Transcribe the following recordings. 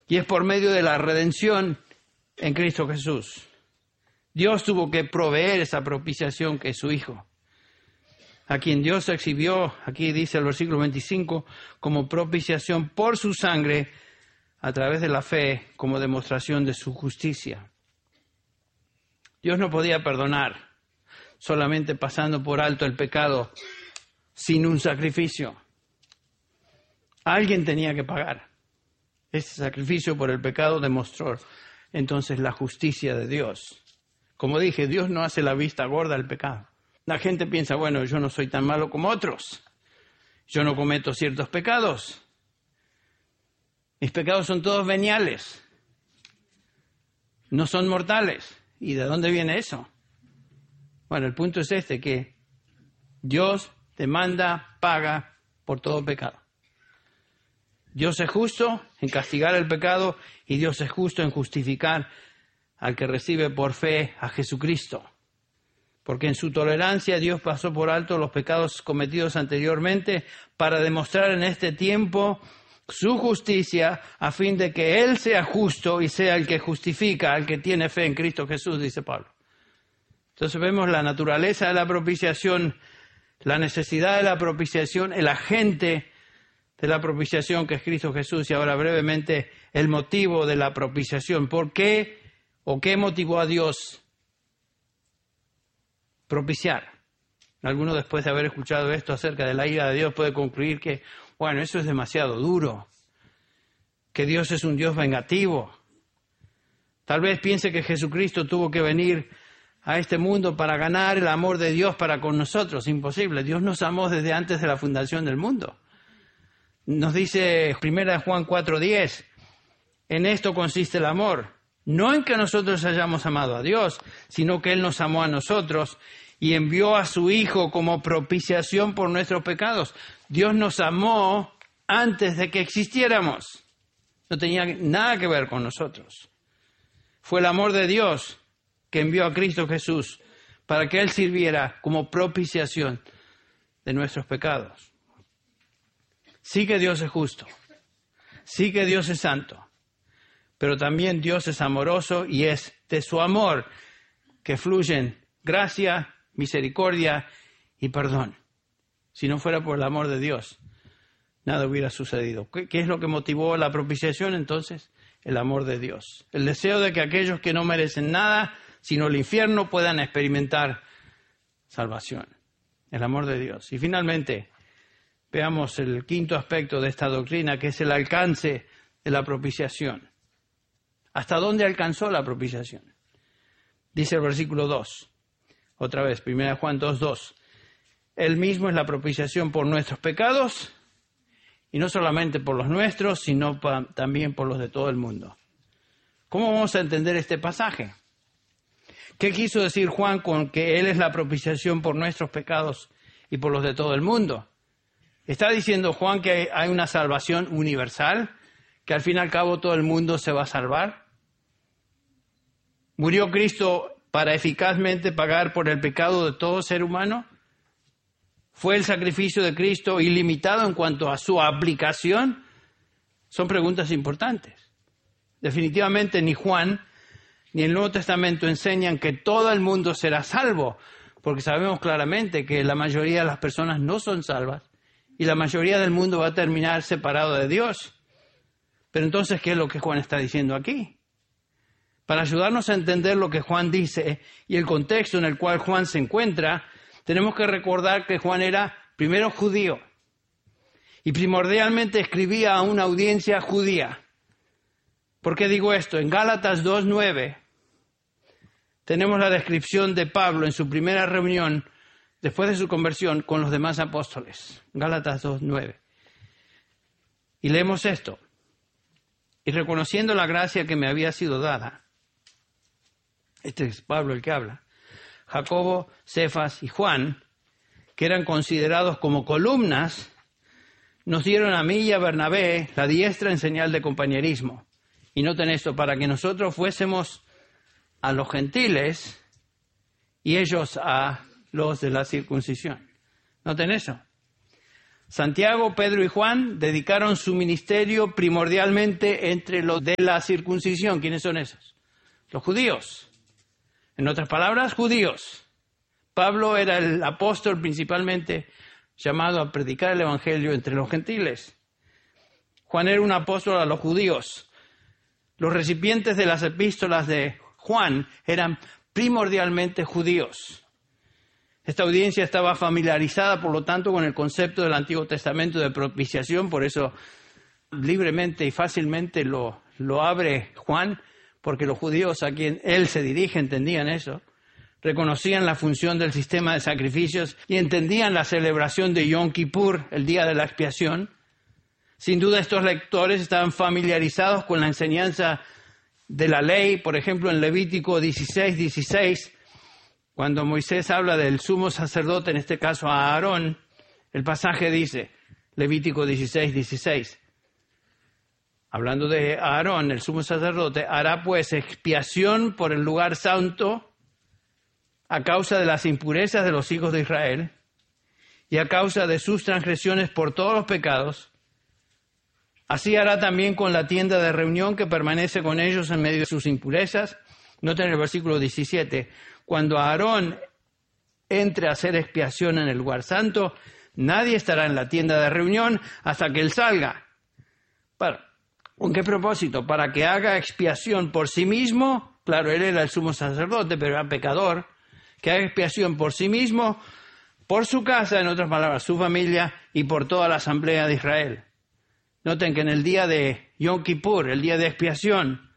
Y es por medio de la redención en Cristo Jesús. Dios tuvo que proveer esa propiciación que es su Hijo, a quien Dios exhibió, aquí dice el versículo 25, como propiciación por su sangre a través de la fe como demostración de su justicia. Dios no podía perdonar solamente pasando por alto el pecado sin un sacrificio. Alguien tenía que pagar. Ese sacrificio por el pecado demostró entonces la justicia de Dios. Como dije, Dios no hace la vista gorda al pecado. La gente piensa, bueno, yo no soy tan malo como otros. Yo no cometo ciertos pecados. Mis pecados son todos veniales. No son mortales. ¿Y de dónde viene eso? Bueno, el punto es este, que Dios demanda, paga por todo pecado. Dios es justo en castigar el pecado y Dios es justo en justificar al que recibe por fe a Jesucristo. Porque en su tolerancia Dios pasó por alto los pecados cometidos anteriormente para demostrar en este tiempo su justicia a fin de que Él sea justo y sea el que justifica al que tiene fe en Cristo Jesús, dice Pablo. Entonces vemos la naturaleza de la propiciación, la necesidad de la propiciación, el agente de la propiciación que es Cristo Jesús y ahora brevemente el motivo de la propiciación. ¿Por qué o qué motivó a Dios propiciar? Alguno después de haber escuchado esto acerca de la ira de Dios puede concluir que, bueno, eso es demasiado duro, que Dios es un Dios vengativo. Tal vez piense que Jesucristo tuvo que venir a este mundo para ganar el amor de Dios para con nosotros. Imposible. Dios nos amó desde antes de la fundación del mundo. Nos dice 1 Juan 4:10, en esto consiste el amor, no en que nosotros hayamos amado a Dios, sino que Él nos amó a nosotros y envió a su Hijo como propiciación por nuestros pecados. Dios nos amó antes de que existiéramos. No tenía nada que ver con nosotros. Fue el amor de Dios que envió a Cristo Jesús para que Él sirviera como propiciación de nuestros pecados. Sí que Dios es justo, sí que Dios es santo, pero también Dios es amoroso y es de su amor que fluyen gracia, misericordia y perdón. Si no fuera por el amor de Dios, nada hubiera sucedido. ¿Qué es lo que motivó la propiciación entonces? El amor de Dios. El deseo de que aquellos que no merecen nada, sino el infierno, puedan experimentar salvación. El amor de Dios. Y finalmente, veamos el quinto aspecto de esta doctrina, que es el alcance de la propiciación. ¿Hasta dónde alcanzó la propiciación? Dice el versículo 2, otra vez, 1 Juan 2:2. Él mismo es la propiciación por nuestros pecados, y no solamente por los nuestros, sino también por los de todo el mundo. ¿Cómo vamos a entender este pasaje? ¿Qué quiso decir Juan con que Él es la propiciación por nuestros pecados y por los de todo el mundo? ¿Está diciendo Juan que hay una salvación universal? ¿Que al fin y al cabo todo el mundo se va a salvar? ¿Murió Cristo para eficazmente pagar por el pecado de todo ser humano? ¿Fue el sacrificio de Cristo ilimitado en cuanto a su aplicación? Son preguntas importantes. Definitivamente ni Juan ni el Nuevo Testamento enseñan que todo el mundo será salvo, porque sabemos claramente que la mayoría de las personas no son salvas y la mayoría del mundo va a terminar separado de Dios. Pero entonces, ¿qué es lo que Juan está diciendo aquí? Para ayudarnos a entender lo que Juan dice y el contexto en el cual Juan se encuentra, tenemos que recordar que Juan era primero judío y primordialmente escribía a una audiencia judía. ¿Por qué digo esto? En Gálatas 2:9 tenemos la descripción de Pablo en su primera reunión después de su conversión con los demás apóstoles. Gálatas 2:9. Y leemos esto. Y reconociendo la gracia que me había sido dada, este es Pablo el que habla, Jacobo, Cefas y Juan, que eran considerados como columnas, nos dieron a mí y a Bernabé la diestra en señal de compañerismo. Y noten esto, para que nosotros fuésemos a los gentiles y ellos a los de la circuncisión. Noten eso. Santiago, Pedro y Juan dedicaron su ministerio primordialmente entre los de la circuncisión. ¿Quiénes son esos? Los judíos. En otras palabras, judíos. Pablo era el apóstol principalmente llamado a predicar el evangelio entre los gentiles. Juan era un apóstol a los judíos. Los recipientes de las epístolas de Juan eran primordialmente judíos. Esta audiencia estaba familiarizada, por lo tanto, con el concepto del Antiguo Testamento de propiciación, por eso libremente y fácilmente lo abre Juan, porque los judíos a quien él se dirige entendían eso, reconocían la función del sistema de sacrificios y entendían la celebración de Yom Kippur, el día de la expiación. Sin duda estos lectores estaban familiarizados con la enseñanza de la ley, por ejemplo en Levítico 16, cuando Moisés habla del sumo sacerdote, en este caso a Aarón, el pasaje dice, Levítico 16, hablando de Aarón, el sumo sacerdote, hará pues expiación por el lugar santo a causa de las impurezas de los hijos de Israel y a causa de sus transgresiones por todos los pecados. Así hará también con la tienda de reunión que permanece con ellos en medio de sus impurezas. Noten el versículo 17. Cuando Aarón entre a hacer expiación en el lugar santo, nadie estará en la tienda de reunión hasta que él salga. ¿Con qué propósito? Para que haga expiación por sí mismo. Claro, él era el sumo sacerdote, pero era pecador. Que haga expiación por sí mismo, por su casa, en otras palabras, su familia, y por toda la asamblea de Israel. Noten que en el día de Yom Kippur, el día de expiación,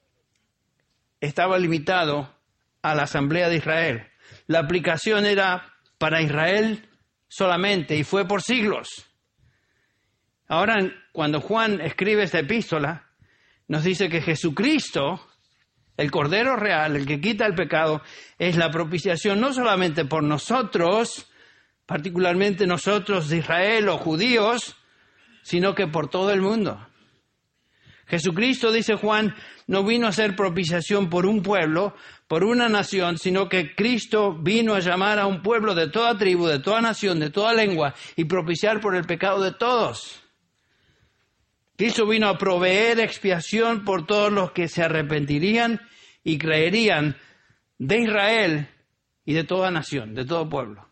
estaba limitado a la asamblea de Israel. La aplicación era para Israel solamente y fue por siglos. Ahora, cuando Juan escribe esta epístola, nos dice que Jesucristo, el Cordero Real, el que quita el pecado, es la propiciación no solamente por nosotros, particularmente nosotros de Israel o judíos, sino que por todo el mundo. Jesucristo, dice Juan, no vino a ser propiciación por un pueblo, por una nación, sino que Cristo vino a llamar a un pueblo de toda tribu, de toda nación, de toda lengua, y propiciar por el pecado de todos. Cristo vino a proveer expiación por todos los que se arrepentirían y creerían de Israel y de toda nación, de todo pueblo.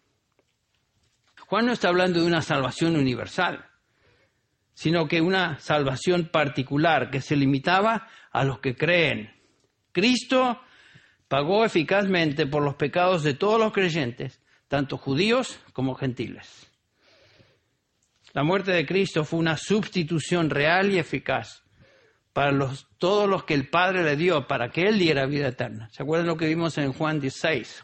Juan no está hablando de una salvación universal, sino que una salvación particular que se limitaba a los que creen. Cristo pagó eficazmente por los pecados de todos los creyentes, tanto judíos como gentiles. La muerte de Cristo fue una sustitución real y eficaz para todos los que el Padre le dio para que Él diera vida eterna. ¿Se acuerdan lo que vimos en Juan 6?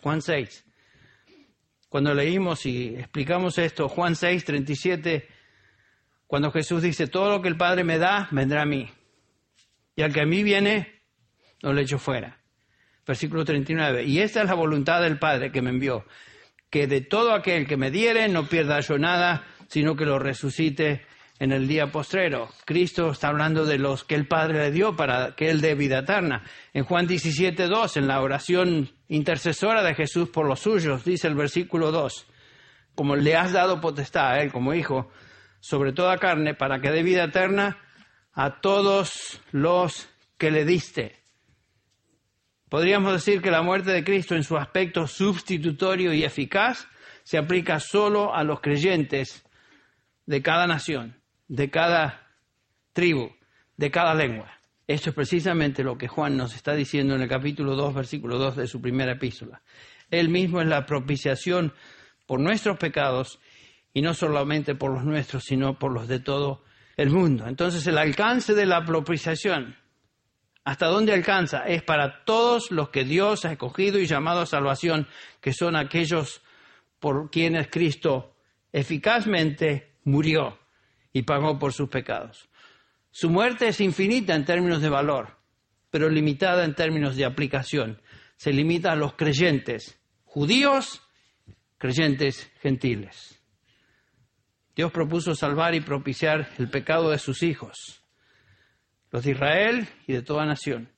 Cuando leímos y explicamos esto, Juan 6, 37, cuando Jesús dice, todo lo que el Padre me da, vendrá a mí. Y al que a mí viene, no lo echo fuera. Versículo 39. Y esta es la voluntad del Padre que me envió, que de todo aquel que me diere no pierda yo nada, sino que lo resucite en el día postrero. Cristo está hablando de los que el Padre le dio para que Él dé vida eterna. En Juan 17:2, en la oración intercesora de Jesús por los suyos, dice el versículo 2, como le has dado potestad a Él como Hijo, sobre toda carne, para que dé vida eterna a todos los que le diste. Podríamos decir que la muerte de Cristo en su aspecto sustitutorio y eficaz se aplica solo a los creyentes de cada nación, de cada tribu, de cada lengua. Esto es precisamente lo que Juan nos está diciendo en el capítulo 2, versículo 2 de su primera epístola. Él mismo es la propiciación por nuestros pecados, y no solamente por los nuestros, sino por los de todo el mundo. Entonces el alcance de la propiciación, ¿hasta dónde alcanza? Es para todos los que Dios ha escogido y llamado a salvación, que son aquellos por quienes Cristo eficazmente murió y pagó por sus pecados. Su muerte es infinita en términos de valor, pero limitada en términos de aplicación. Se limita a los creyentes judíos, creyentes gentiles. Dios propuso salvar y propiciar el pecado de sus hijos, los de Israel y de toda nación.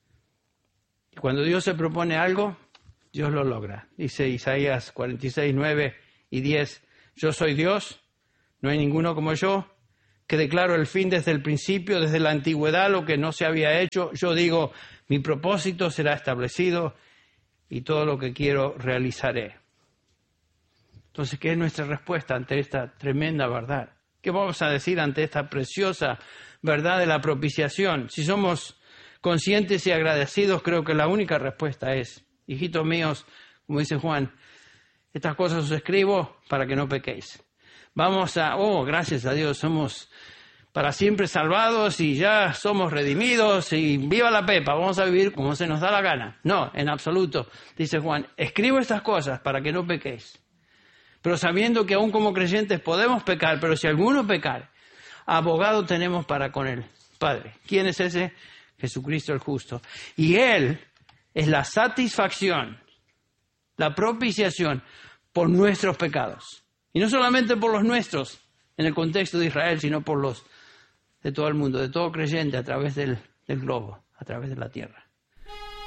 Y cuando Dios se propone algo, Dios lo logra. Dice Isaías 46, 9 y 10, yo soy Dios, No hay ninguno como yo, que declaro el fin desde el principio, desde la antigüedad, lo que no se había hecho. Yo digo, mi propósito será establecido y todo lo que quiero realizaré. Entonces, ¿qué es nuestra respuesta ante esta tremenda verdad? ¿Qué vamos a decir ante esta preciosa verdad de la propiciación? Si somos conscientes y agradecidos, creo que la única respuesta es, hijitos míos, como dice Juan, estas cosas os escribo para que no pequéis. Gracias a Dios, somos para siempre salvados y ya somos redimidos y viva la pepa, vamos a vivir como se nos da la gana. No, en absoluto, dice Juan, escribo estas cosas para que no pequéis. Pero sabiendo que aún como creyentes podemos pecar, pero si alguno pecar, abogado tenemos para con el Padre. ¿Quién es ese? Jesucristo el justo. Y Él es la satisfacción, la propiciación por nuestros pecados. Y no solamente por los nuestros, en el contexto de Israel, sino por los de todo el mundo, de todo creyente a través del globo, a través de la tierra.